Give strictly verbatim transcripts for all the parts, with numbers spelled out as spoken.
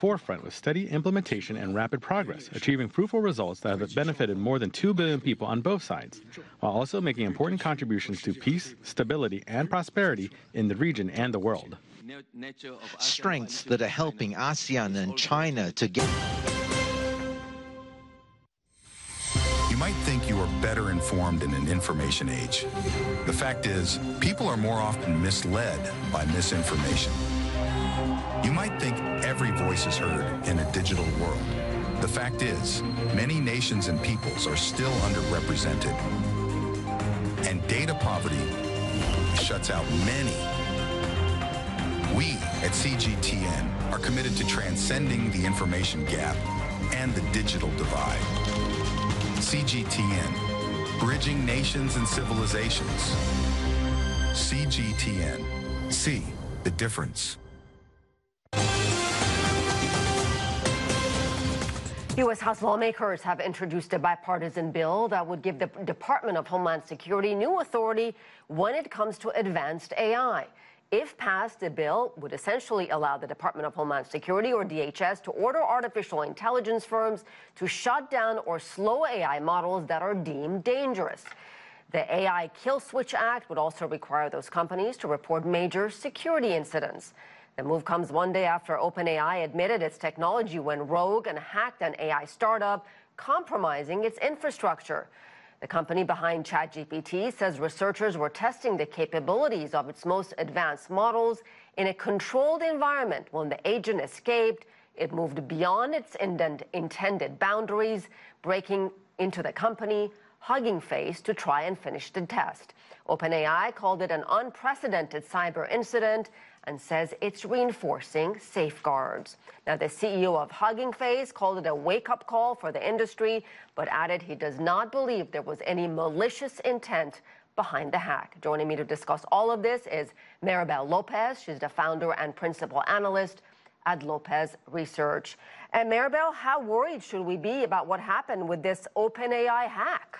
forefront with steady implementation and rapid progress, achieving fruitful results that have benefited more than two billion people on both sides, while also making important contributions to peace, stability, and prosperity in the region and the world. Strengths that are helping ASEAN and China to get... You might think you are better informed in an information age. The fact is, people are more often misled by misinformation. You might think every voice is heard in a digital world. The fact is, many nations and peoples are still underrepresented. And data poverty shuts out many. We at C G T N are committed to transcending the information gap and the digital divide. C G T N, bridging nations and civilizations. C G T N, see the difference. U S House lawmakers have introduced a bipartisan bill that would give the Department of Homeland Security new authority when it comes to advanced A I. If passed, the bill would essentially allow the Department of Homeland Security, or D H S, to order artificial intelligence firms to shut down or slow A I models that are deemed dangerous. The A I Kill Switch Act would also require those companies to report major security incidents. The move comes one day after OpenAI admitted its technology went rogue and hacked an A I startup, compromising its infrastructure. The company behind ChatGPT says researchers were testing the capabilities of its most advanced models in a controlled environment. When the agent escaped, it moved beyond its intended boundaries, breaking into the company, Hugging Face, to try and finish the test. OpenAI called it an unprecedented cyber incident and says it's reinforcing safeguards. Now, the C E O of Hugging Face called it a wake-up call for the industry, but added he does not believe there was any malicious intent behind the hack. Joining me to discuss all of this is Maribel Lopez. She's the founder and principal analyst at Lopez Research. And Maribel, how worried should we be about what happened with this OpenAI hack?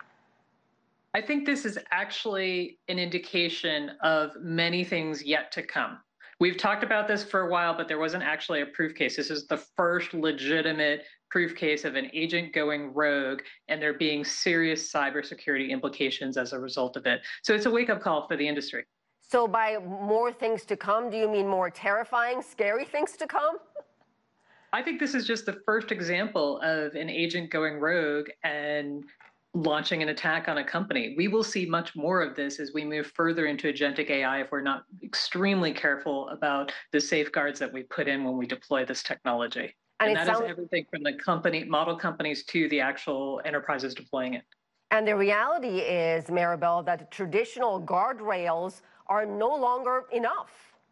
I think this is actually an indication of many things yet to come. We've talked about this for a while, but there wasn't actually a proof case. This is the first legitimate proof case of an agent going rogue and there being serious cybersecurity implications as a result of it. So it's a wake-up call for the industry. So by more things to come, do you mean more terrifying, scary things to come? I think this is just the first example of an agent going rogue and launching an attack on a company. We will see much more of this as we move further into agentic A I if we're not extremely careful about the safeguards that we put in when we deploy this technology. And, and that sounds... is everything from the company, model companies to the actual enterprises deploying it. And the reality is, Maribel, that traditional guardrails are no longer enough.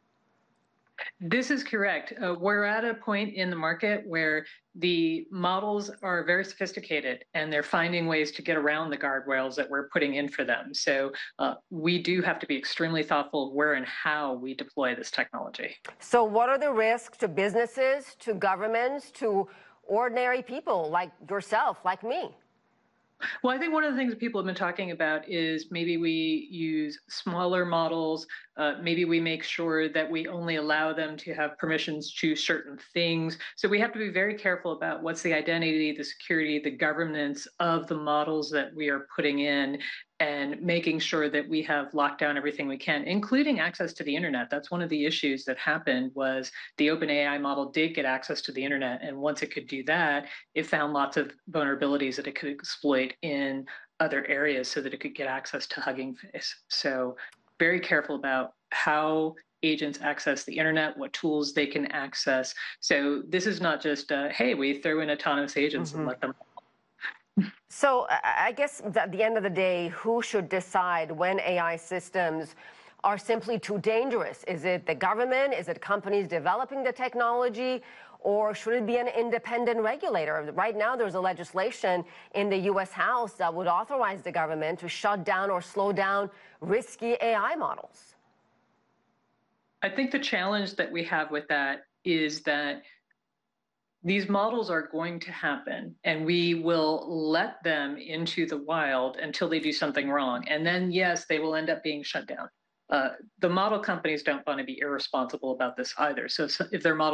This is correct. Uh, we're at a point in the market where the models are very sophisticated and they're finding ways to get around the guardrails that we're putting in for them. So uh, we do have to be extremely thoughtful of where and how we deploy this technology. So what are the risks to businesses, to governments, to ordinary people like yourself, like me? Well, I think one of the things that people have been talking about is maybe we use smaller models. Uh, maybe we make sure that we only allow them to have permissions to certain things. So we have to be very careful about what's the identity, the security, the governance of the models that we are putting in, and making sure that we have locked down everything we can, including access to the internet. That's one of the issues that happened was the OpenAI model did get access to the internet. And once it could do that, it found lots of vulnerabilities that it could exploit in other areas so that it could get access to Hugging Face. So very careful about how agents access the internet, what tools they can access. So this is not just, uh, hey, we throw in autonomous agents mm-hmm. and let them. So I guess at the end of the day, who should decide when A I systems are simply too dangerous? Is it the government? Is it companies developing the technology? Or should it be an independent regulator? Right now, there's a legislation in the U S House that would authorize the government to shut down or slow down risky A I models. I think the challenge that we have with that is that these models are going to happen, and we will let them into the wild until they do something wrong. And then, yes, they will end up being shut down. Uh, the model companies don't want to be irresponsible about this either. So if, if their model